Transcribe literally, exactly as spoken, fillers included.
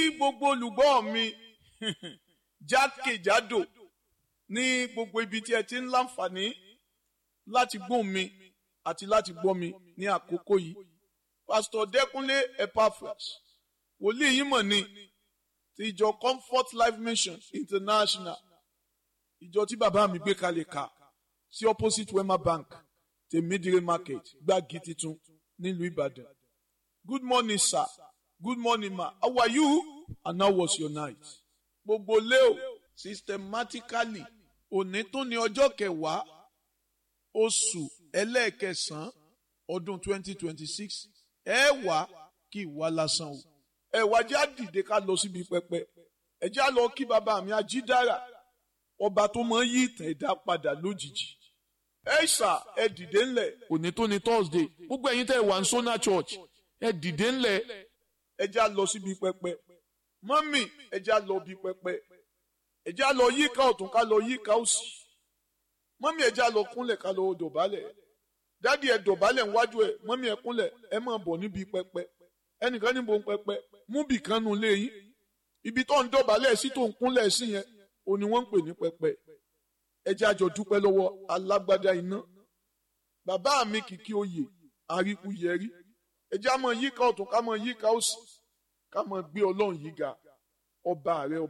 gbogbo olùgbọ́ mi jákèjádò ní gbogbo ibi tí ẹ ti ń láǹfààní láti gbọ́ mi àti láti gbọ́ mi ní àkókò yìí. Pastor Dẹ́kúnlé Epaphras, wòlíì yín mọ̀ ni ti ìjọ Comfort Life Mission International, ìjọ tí bàbá mi gbé kalẹ̀ ká sí opposite Wema Bank, Tèmídìrè Market, Gbági Titun nílùú Ìbàdàn. Good morning, sir. Good morning, ma. How are you? And how was your night? Gbogbo leo systematically òní tó ní ọjọ́ kẹwàá oṣù ẹlẹ́ẹ̀kẹsàn-án ọdún twenty twenty-six. Ẹ wá kí ìwà lásán o. Ẹ wá jẹ́ àdìde ká lọ síbi pẹpẹ. Ẹ jẹ́ á lọ kí bàbá mi Ajídára, ọba tó máa ń yí ìtàn ẹ̀dá padà lójijì. Ẹ ṣà ẹ dìde ńlẹ̀. Òní tó ní Thursday, gbogbo ẹ̀yin tẹ́ ẹ wà ní Sona Church, ẹ dìde ńlẹ̀. Ẹ jẹ́ á lọ síbi pẹpẹ. Mọ́mì, ẹ jẹ́ á lọ bí pẹpẹ. Ẹ jẹ́ á lọ yíká ọ̀tún ká lọ yíká òsì. Mọ́mì, ẹ jẹ́ á lọ kúnlẹ̀ ká lọ dọ̀bálẹ̀. Dádì ẹ dọ̀bálẹ̀ níwájú ẹ, mọ́mì ẹ kúnlẹ̀, ẹ máa bọ̀ níbi pẹpẹ. Ẹnìkan níbo ń pẹpẹ, mú bì kan nu lé yín. Ibi tó ń dọ̀bálẹ̀ sí tó ń kúnlẹ̀ sí yẹn, òun ni wọ́n ń pè ní pẹpẹ. Ẹ jẹ́ á jọ dúpẹ́ lọ́wọ́ alágbádá iná. Bàbá mi kìkì oyè, àríkúyẹrí. Ẹ jẹ́ á máa yíká ọ̀tún ká máa yíká òsì, ká máa gbé Ọlọ́run yìí ga, ọba rẹ